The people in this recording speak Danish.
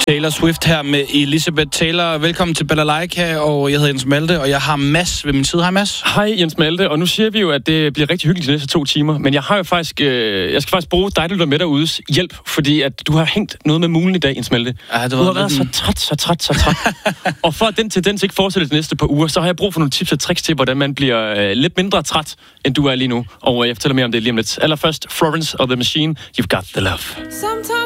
Taylor Swift her med Elizabeth Taylor. Velkommen til Balalaika, og jeg hedder Jens Malte, og jeg har Mads ved min side. Hej Mads. Hej Jens Malte, og nu siger vi jo, at det bliver rigtig hyggeligt de næste 2 timer, men jeg skal faktisk bruge dig, der med derudes hjælp, fordi at du har hængt noget med mulen i dag, Jens Malte. Ja, du har været så træt. Og for at den tendens ikke fortsætter de næste par uger, så har jeg brug for nogle tips og tricks til, hvordan man bliver lidt mindre træt, end du er lige nu. Og jeg fortæller mere om det lige om lidt. Allerførst, Florence og The Machine, You've Got The Love.